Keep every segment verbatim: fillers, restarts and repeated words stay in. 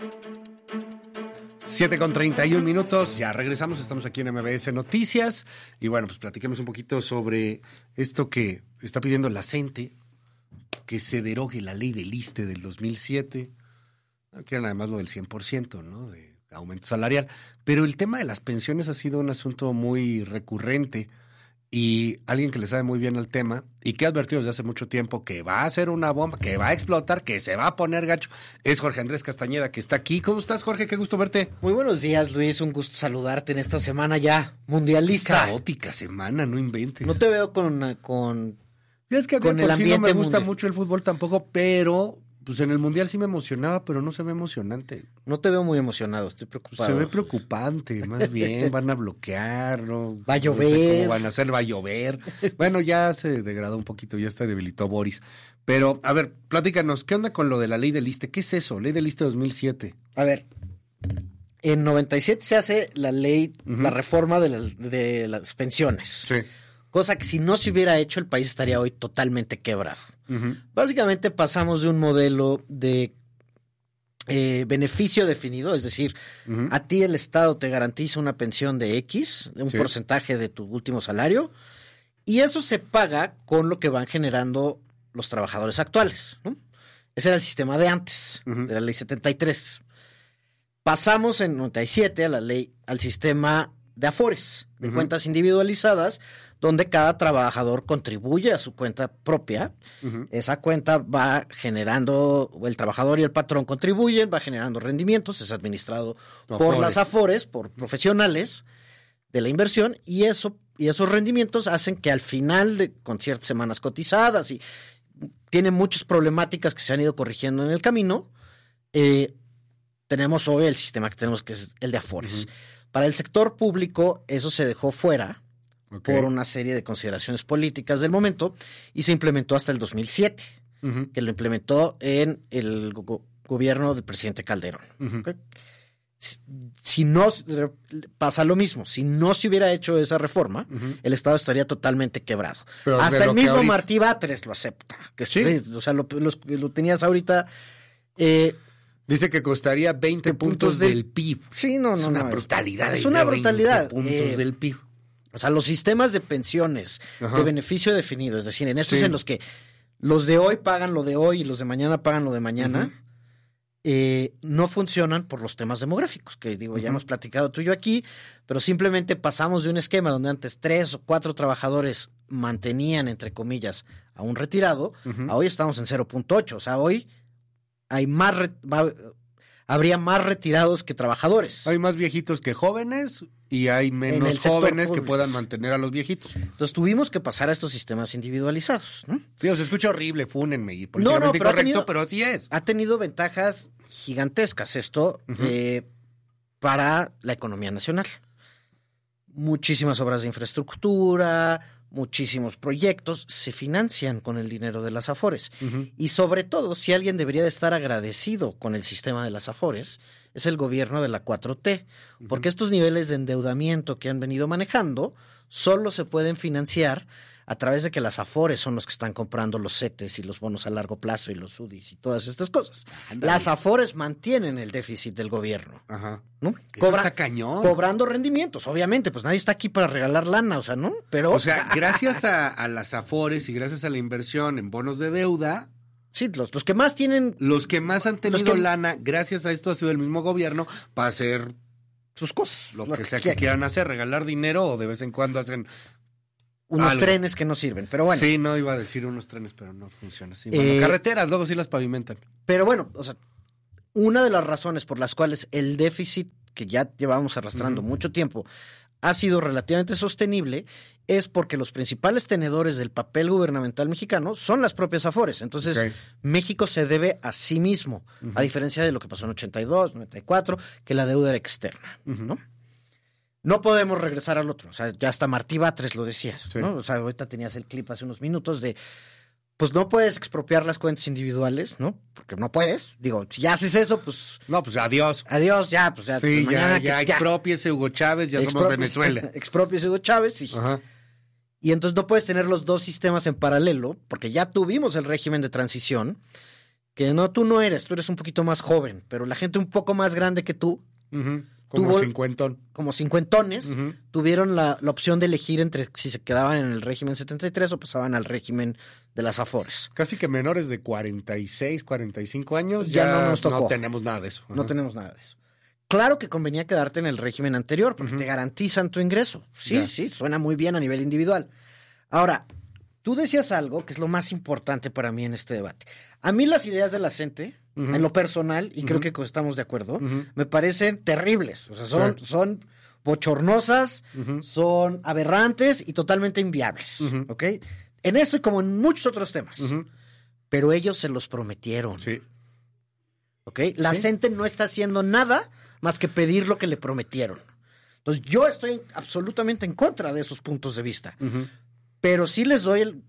siete con treinta y un minutos, ya regresamos, estamos aquí en M B S Noticias y bueno, pues platiquemos un poquito sobre esto que está pidiendo la CENTE, que se derogue la ley del ISSSTE del dos mil siete, que era además lo del cien por ciento, ¿no?, de aumento salarial, pero el tema de las pensiones ha sido un asunto muy recurrente y alguien que le sabe muy bien al tema y que ha advertido desde hace mucho tiempo que va a ser una bomba, que va a explotar, que se va a poner gacho, es Jorge Andrés Castañeda, que está aquí. ¿Cómo estás, Jorge? Qué gusto verte. Muy buenos días, Luis. Un gusto saludarte en esta semana ya mundialista. Qué caótica semana, no inventes. No te veo con... con es que a mí con por el sí no me gusta mundial. mucho el fútbol tampoco, pero pues en el mundial sí me emocionaba, pero no se ve emocionante. No te veo muy emocionado, estoy preocupado. Se ve preocupante, más bien, van a bloquear, ¿no? Va a llover. No sé cómo van a hacer, va a llover. Bueno, ya se degradó un poquito, ya está debilitó Boris. Pero, a ver, platícanos, ¿qué onda con lo de la ley del ISSSTE? ¿Qué es eso? Ley del ISSSTE dos mil siete. A ver, en noventa y siete se hace la ley, uh-huh. la reforma de, la, de las pensiones. Sí. Cosa que si no se hubiera hecho, el país estaría hoy totalmente quebrado. Uh-huh. Básicamente pasamos de un modelo de eh, beneficio definido, es decir, uh-huh. a ti el Estado te garantiza una pensión de X, de un sí. porcentaje de tu último salario, y eso se paga con lo que van generando los trabajadores actuales, ¿no? Ese era el sistema de antes, uh-huh. de la ley setenta y tres. Pasamos en noventa y siete a la ley, al sistema de Afores, de uh-huh. cuentas individualizadas, donde cada trabajador contribuye a su cuenta propia. Uh-huh. Esa cuenta va generando, el trabajador y el patrón contribuyen, va generando rendimientos, es administrado Afores. por las Afores, por profesionales de la inversión, y eso y esos rendimientos hacen que al final, de, con ciertas semanas cotizadas, y tiene muchas problemáticas que se han ido corrigiendo en el camino, eh, tenemos hoy el sistema que tenemos, que es el de Afores. Uh-huh. Para el sector público, eso se dejó fuera okay. por una serie de consideraciones políticas del momento y se implementó hasta el dos mil siete, uh-huh. que lo implementó en el go- gobierno del presidente Calderón. Uh-huh. ¿Okay? Si, si no, pasa lo mismo. Si no se hubiera hecho esa reforma, uh-huh. el Estado estaría totalmente quebrado. Pero hasta el mismo ahorita... Martí Batres lo acepta. Que ¿Sí? Sí, o sea, lo, lo, lo tenías ahorita... Eh, Dice que costaría veinte puntos de, del P I B. Sí, no, no. Es una no, brutalidad. Es, es una brutalidad. puntos eh, del P I B. O sea, los sistemas de pensiones Ajá. de beneficio definido, es decir, en estos sí. en los que los de hoy pagan lo de hoy y los de mañana pagan lo de mañana, uh-huh. eh, no funcionan por los temas demográficos, que digo, uh-huh. ya hemos platicado tú y yo aquí, pero simplemente pasamos de un esquema donde antes tres o cuatro trabajadores mantenían, entre comillas, a un retirado, uh-huh. a hoy estamos en cero punto ocho. O sea, hoy hay más re- va, habría más retirados que trabajadores. Hay más viejitos que jóvenes y hay menos jóvenes que puedan mantener a los viejitos. Entonces tuvimos que pasar a estos sistemas individualizados, ¿no? Dios, se escucha horrible, fúnenme y políticamente no, no, pero incorrecto, tenido, pero así es. Ha tenido ventajas gigantescas esto uh-huh. eh, para la economía nacional. Muchísimas obras de infraestructura, muchísimos proyectos se financian con el dinero de las Afores. Uh-huh. Y sobre todo, si alguien debería de estar agradecido con el sistema de las Afores, es el gobierno de la cuatro T. Uh-huh. Porque estos niveles de endeudamiento que han venido manejando solo se pueden financiar a través de que las Afores son los que están comprando los CETES y los bonos a largo plazo y los U D Is y todas estas cosas. Andale. Las Afores mantienen el déficit del gobierno. Ajá. ¿No? Eso Cobra, está cañón. Cobrando rendimientos, obviamente, pues nadie está aquí para regalar lana, o sea, ¿no? Pero... O sea, gracias a, a las Afores y gracias a la inversión en bonos de deuda... Sí, los, los que más tienen... Los que más han tenido que... lana, gracias a esto ha sido el mismo gobierno para hacer... sus cosas. Lo, lo que, que sea que quieran hacer, regalar dinero o de vez en cuando hacen... Unos algo. trenes que no sirven, pero bueno. Sí, no iba a decir unos trenes, pero no funciona así. Bueno, eh, carreteras, luego sí las pavimentan. Pero bueno, o sea, una de las razones por las cuales el déficit que ya llevamos arrastrando uh-huh. mucho tiempo ha sido relativamente sostenible es porque los principales tenedores del papel gubernamental mexicano son las propias Afores. Entonces, okay. México se debe a sí mismo, uh-huh. a diferencia de lo que pasó en ochenta y dos, noventa y cuatro, que la deuda era externa, uh-huh. ¿no? No podemos regresar al otro, o sea, ya hasta Martí Batres lo decías, sí. ¿no? O sea, ahorita tenías el clip hace unos minutos de, pues no puedes expropiar las cuentas individuales, ¿no? Porque no puedes, digo, si ya haces eso, pues... No, pues adiós. Adiós, ya, pues ya. Sí, pues, ya, mañana ya, que, expropiese Hugo Chávez, ya somos Venezuela. Expropiese Hugo Chávez, sí. Ajá. Y entonces no puedes tener los dos sistemas en paralelo, porque ya tuvimos el régimen de transición, que no, tú no eres, tú eres un poquito más joven, pero la gente un poco más grande que tú, uh-huh. como tuvo, cincuentón. Como cincuentones, uh-huh. tuvieron la, la opción de elegir entre si se quedaban en el régimen setenta y tres o pasaban al régimen de las Afores. Casi que menores de cuarenta y seis, cuarenta y cinco años ya, ya no nos tocó. No tenemos nada de eso. Uh-huh. No tenemos nada de eso. Claro que convenía quedarte en el régimen anterior porque uh-huh. te garantizan tu ingreso. Sí, ya. sí, suena muy bien a nivel individual. Ahora, tú decías algo que es lo más importante para mí en este debate. A mí las ideas de la gente, uh-huh. en lo personal, y uh-huh. creo que estamos de acuerdo, uh-huh. me parecen terribles. O sea, son, sí. son bochornosas, uh-huh. son aberrantes y totalmente inviables. Uh-huh. ¿Ok? En esto y como en muchos otros temas. Uh-huh. Pero ellos se los prometieron. Sí. ¿Ok? La sí. gente no está haciendo nada más que pedir lo que le prometieron. Entonces, yo estoy absolutamente en contra de esos puntos de vista. Uh-huh. Pero sí les doy el,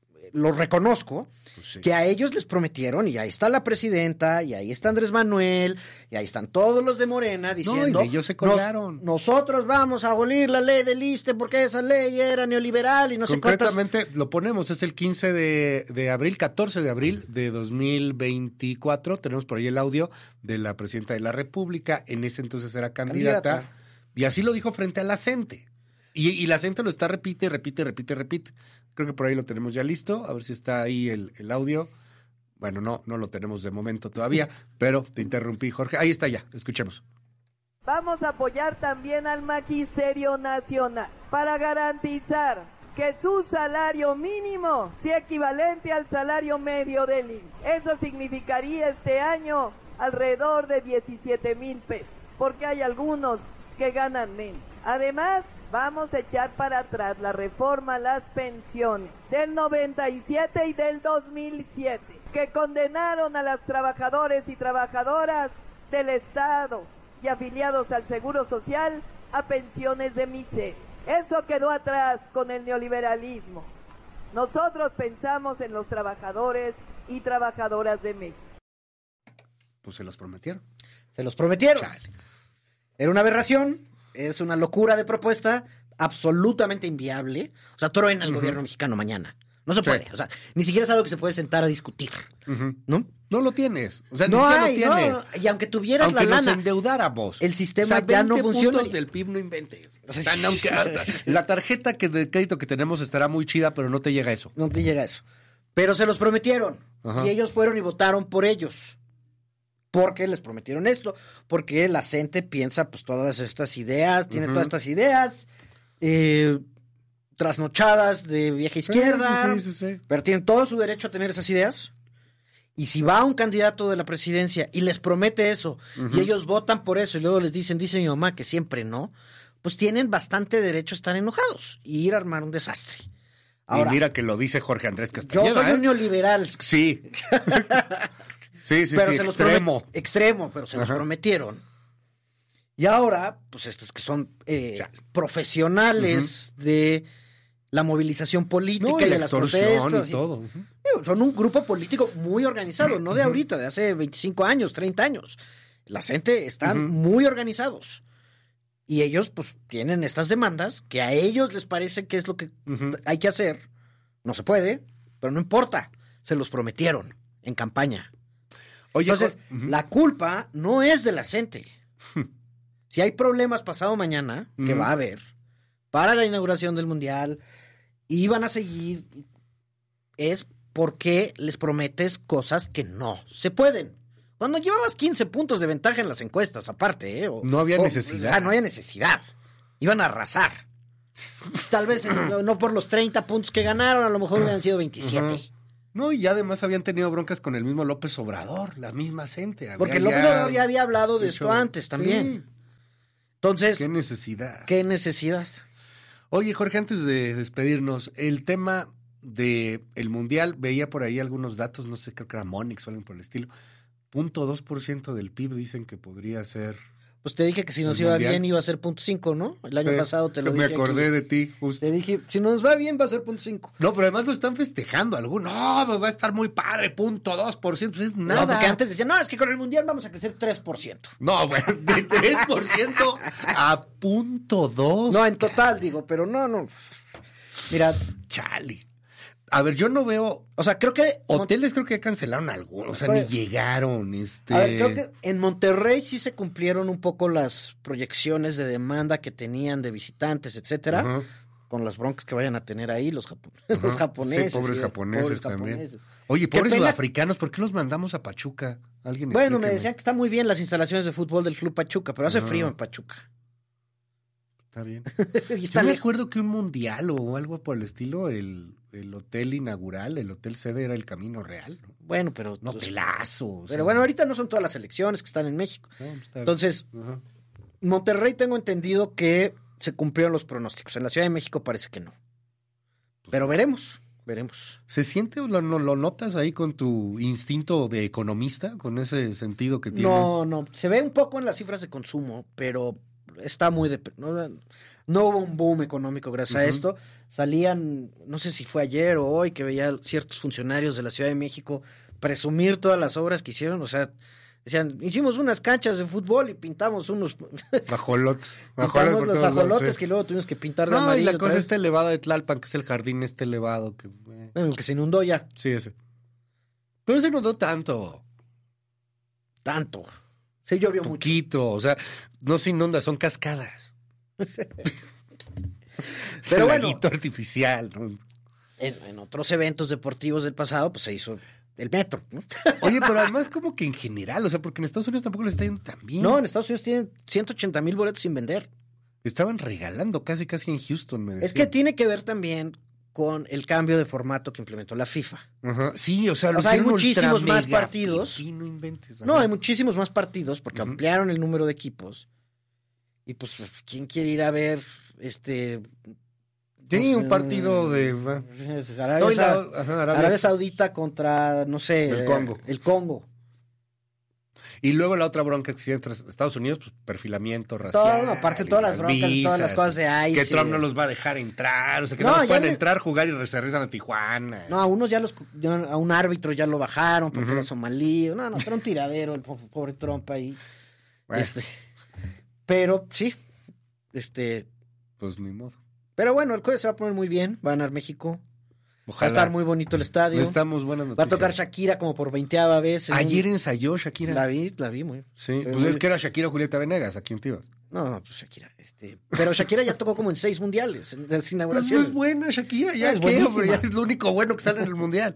lo reconozco, pues sí. que a ellos les prometieron, y ahí está la presidenta, y ahí está Andrés Manuel, y ahí están todos los de Morena diciendo, no, y ellos se colgaron. Nos, nosotros vamos a abolir la ley del ISSSTE porque esa ley era neoliberal y no sé cuántas. Concretamente lo ponemos, es el quince de abril, catorce de abril de dos mil veinticuatro, tenemos por ahí el audio de la presidenta de la República, en ese entonces era candidata, candidata. y así lo dijo frente a la gente. Y, y la gente lo está repite, repite, repite, repite. Creo que por ahí lo tenemos ya listo. A ver si está ahí el, el audio. Bueno, no, no lo tenemos de momento todavía, pero te interrumpí, Jorge. Ahí está ya, escuchemos. Vamos a apoyar también al Magisterio Nacional para garantizar que su salario mínimo sea equivalente al salario medio del I M S S. Eso significaría este año alrededor de diecisiete mil pesos, porque hay algunos que ganan menos. Además, vamos a echar para atrás la reforma a las pensiones del noventa y siete y del dos mil siete, que condenaron a los trabajadores y trabajadoras del Estado y afiliados al Seguro Social a pensiones de miseria. Eso quedó atrás con el neoliberalismo. Nosotros pensamos en los trabajadores y trabajadoras de México. Pues se los prometieron. Se los prometieron. Chale. Era una aberración. Es una locura de propuesta, absolutamente inviable. O sea, truena el uh-huh. gobierno mexicano mañana. No se puede. Sí. O sea, ni siquiera es algo que se puede sentar a discutir. Uh-huh. ¿No? No lo tienes. O sea, no ni siquiera hay, lo tienes. No, y aunque tuvieras aunque la lana. Aunque nos endeudáramos. El sistema o sea, ya no funciona. puntos del P I B no inventes. O sea, aunque, la tarjeta que de crédito que tenemos estará muy chida, pero no te llega eso. No te llega eso. Pero se los prometieron. Uh-huh. Y ellos fueron y votaron por ellos. Porque les prometieron esto, porque la gente piensa pues todas estas ideas, tiene uh-huh. todas estas ideas eh, trasnochadas de vieja izquierda, sí, sí, sí, sí. pero tienen todo su derecho a tener esas ideas. Y si va un candidato de la presidencia y les promete eso, uh-huh. y ellos votan por eso, y luego les dicen, dice mi mamá que siempre no, pues tienen bastante derecho a estar enojados y ir a armar un desastre. Ahora, y mira que lo dice Jorge Andrés Castañeda. Yo soy ¿eh? un neoliberal. Sí. Sí, sí, pero sí, se extremo. Los promet- extremo, pero se Ajá. los prometieron. Y ahora, pues estos que son eh, profesionales uh-huh. de la movilización política no, y y de las protestas. Y todo. Uh-huh. Son un grupo político muy organizado, no de ahorita, de hace veinticinco años, treinta años. La gente están uh-huh. muy organizados. Y ellos, pues, tienen estas demandas que a ellos les parece que es lo que uh-huh. hay que hacer. No se puede, pero no importa. Se los prometieron en campaña. Oye, Entonces, uh-huh. la culpa no es de la gente. Si hay problemas pasado mañana, uh-huh. que va a haber, para la inauguración del Mundial, y van a seguir, es porque les prometes cosas que no se pueden. Cuando llevabas quince puntos de ventaja en las encuestas, aparte, ¿eh? O, no había o, necesidad. Ah, no había necesidad. Iban a arrasar. Tal vez no, no por los treinta puntos que ganaron, a lo mejor hubieran sido veintisiete. Uh-huh. No, y además habían tenido broncas con el mismo López Obrador, la misma gente. Había Porque López ya Obrador ya había hablado de hecho, esto antes también. Sí. Entonces, ¿qué necesidad? ¿Qué necesidad? Oye, Jorge, antes de despedirnos, el tema de el Mundial, veía por ahí algunos datos, no sé, creo que era Monix o algo por el estilo. punto dos por ciento del P I B dicen que podría ser. Pues te dije que si nos iba mundial. bien iba a ser punto cinco, ¿no? El año sí, pasado te lo me dije. Me acordé aquí. de ti, justo. Te dije, si nos va bien va a ser punto cinco. No, pero además lo están festejando algunos. No, pues va a estar muy padre, punto dos por ciento. Pues es nada. No, porque antes decían, no, es que con el Mundial vamos a crecer tres por ciento. No, bueno, de tres por ciento a punto dos. No, en total, digo, pero no, no. Mira, chale. A ver, yo no veo... O sea, creo que... Hoteles creo que ya cancelaron algunos, o sea, Pues, ni llegaron. Este... A ver, creo que en Monterrey sí se cumplieron un poco las proyecciones de demanda que tenían de visitantes, etcétera, Ajá. con las broncas que vayan a tener ahí los, japo- los japoneses. Sí, pobres y- japoneses pobres también. japoneses. Oye, Qué pobres pena- sudafricanos, ¿por qué los mandamos a Pachuca? Alguien Bueno, me explíqueme. decían que están muy bien las instalaciones de fútbol del Club Pachuca, pero hace Ajá. frío en Pachuca. Está bien. Y está Yo me lejos. acuerdo que un mundial o algo por el estilo, el, el hotel inaugural, el hotel sede era el Camino Real, ¿no? Bueno, pero... Un pues, hotelazo. o sea. pero bueno, ahorita no son todas las elecciones que están en México. No, está bien. Entonces, Ajá. Monterrey tengo entendido que se cumplieron los pronósticos. En la Ciudad de México parece que no. Pero veremos, veremos. ¿Se siente o lo, lo- lo notas ahí con tu instinto de economista, con ese sentido que tienes? No, no, se ve un poco en las cifras de consumo, pero está muy... dep- no, no hubo un boom económico gracias a Ujú. esto. Salían, no sé si fue ayer o hoy, que veía ciertos funcionarios de la Ciudad de México presumir todas las obras que hicieron. O sea, decían, hicimos unas canchas de fútbol y pintamos unos... Ajolotes. pintamos por los todos lados, ajolotes sí. que luego tuvimos que pintar de No, y amarillo. la otra cosa vez. está elevada de Tlalpan, que es el jardín este elevado. Que, eh, Bueno, el que se inundó ya sí, ese. Pero se inundó tanto. tanto. Se llovió mucho. Poquito. O sea, no se inunda, son cascadas. Es Pero el bueno. laguito artificial, ¿no? En, en otros eventos deportivos del pasado, pues se hizo el metro, ¿no? Oye, pero además como que en general, o sea, porque en Estados Unidos tampoco les está yendo tan bien. No, en Estados Unidos tienen ciento ochenta mil boletos sin vender. Estaban regalando casi, casi en Houston, me decían. Es que tiene que ver también con el cambio de formato que implementó la FIFA. Ajá. Sí, o sea, lo O sea, hay hicieron muchísimos ultra más mega partidos. fifí, no inventes. No, ajá. hay muchísimos más partidos porque Ujú. ampliaron el número de equipos. Y pues, ¿quién quiere ir a ver este... Sí, no un sé, partido de... Arabia, No, y la- Sa- ajá, Arabia- Arabia Saudita contra, no sé... El eh, Congo. El Congo. Y luego la otra bronca que existe entre Estados Unidos, pues perfilamiento Todo, racial. aparte y todas las broncas, todas las visas, cosas de ahí. Que Trump no los va a dejar entrar, o sea, que No, no, ya los pueden le- entrar, jugar y se regresan a Tijuana. No, a unos ya los, ya a un árbitro ya lo bajaron porque Ujú. era somalí. No, no, era un tiradero el po- pobre Trump ahí. Bueno, Este, pero sí, este, pues ni modo. pero bueno, el jueves se va a poner muy bien, va a ganar México, va a Ojalá. estar muy bonito el estadio, Necesitamos buenas va a noticias. tocar Shakira como por veinteava vez. en Ayer un- ensayó Shakira. la vi, la vi muy. Sí, pero pues muy- es que era Shakira o Julieta Venegas, aquí en Tibas. No, no, pues Shakira, este, pero Shakira ya tocó como en seis mundiales, en las Pues no inauguraciones. es buena Shakira, ya Es es buenísima. ya es lo único bueno que sale en el Mundial.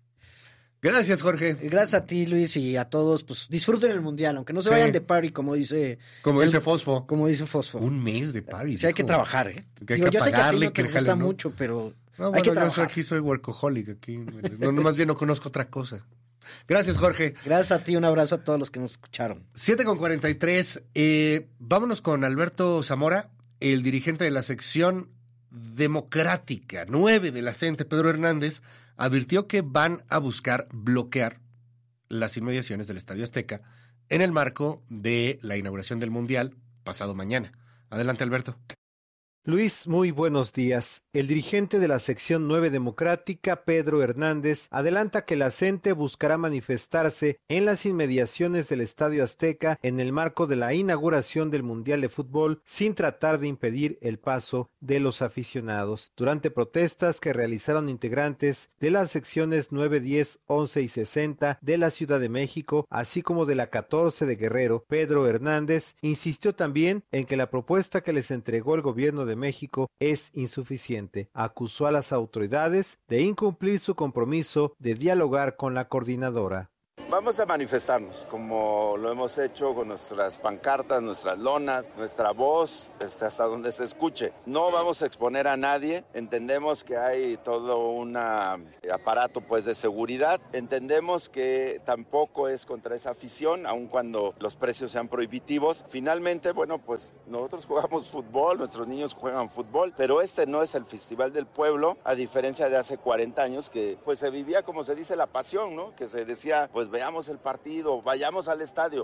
Gracias, Jorge. Gracias a ti, Luis, y a todos, pues disfruten el mundial, aunque no se Sí. vayan de party, como dice, Como el- dice Fosfo. como dice Fosfo. Un mes de party. Sí, hay que dijo. trabajar, ¿eh? Que hay Digo, que yo sé que a ti pagarle, no que te el gusta jale, ¿no? mucho, pero No, hay bueno, que yo soy- trabajar. aquí soy workaholic, aquí. No, no, más bien no conozco otra cosa. Gracias, Jorge. Gracias a ti, un abrazo a todos los que nos escucharon. siete con cuarenta y tres. Eh, vámonos con Alberto Zamora, el dirigente de la sección democrática nueve de la CENTE, Pedro Hernández, advirtió que van a buscar bloquear las inmediaciones del Estadio Azteca en el marco de la inauguración del Mundial pasado mañana. Adelante, Alberto. Luis, muy buenos días. El dirigente de la sección nueve democrática, Pedro Hernández, adelanta que la CENTE buscará manifestarse en las inmediaciones del Estadio Azteca en el marco de la inauguración del Mundial de Fútbol sin tratar de impedir el paso de los aficionados. Durante protestas que realizaron integrantes de las secciones nueve, diez, once y sesenta de la Ciudad de México, así como de la catorce de Guerrero, Pedro Hernández insistió también en que la propuesta que les entregó el gobierno de México es insuficiente. Acusó a las autoridades de incumplir su compromiso de dialogar con la coordinadora. Vamos a manifestarnos, como lo hemos hecho con nuestras pancartas, nuestras lonas, nuestra voz, hasta donde se escuche. No vamos a exponer a nadie, entendemos que hay todo un aparato pues, de seguridad, entendemos que tampoco es contra esa afición, aun cuando los precios sean prohibitivos. Finalmente, bueno, pues nosotros jugamos fútbol, nuestros niños juegan fútbol, pero este no es el Festival del Pueblo, a diferencia de hace cuarenta años que pues se vivía, como se dice, la pasión, ¿no? Que se decía, pues veamos el partido, vayamos al estadio.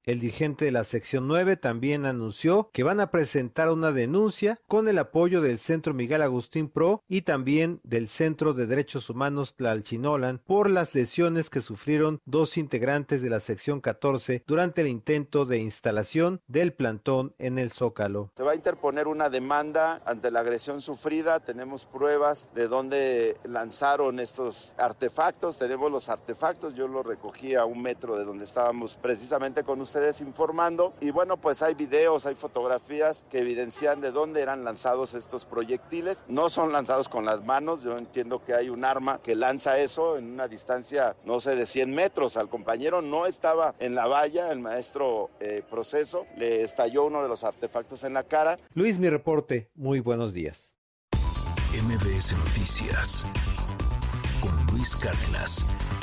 El dirigente de la sección nueve también anunció que van a presentar una denuncia con el apoyo del Centro Miguel Agustín Pro y también del Centro de Derechos Humanos Tlalchinolan por las lesiones que sufrieron dos integrantes de la sección catorce durante el intento de instalación del plantón en el Zócalo. Se va a interponer una demanda ante la agresión sufrida. Tenemos pruebas de dónde lanzaron estos artefactos. Tenemos los artefactos. Yo los recogí a un metro de donde estábamos precisamente con ustedes informando, y bueno, pues hay videos, hay fotografías que evidencian de dónde eran lanzados estos proyectiles. No son lanzados con las manos, yo entiendo que hay un arma que lanza eso en una distancia, no sé, de cien metros. Al compañero no estaba en la valla, el maestro eh, Proceso, le estalló uno de los artefactos en la cara. Luis, mi reporte, muy buenos días. M B S Noticias con Luis Cárdenas.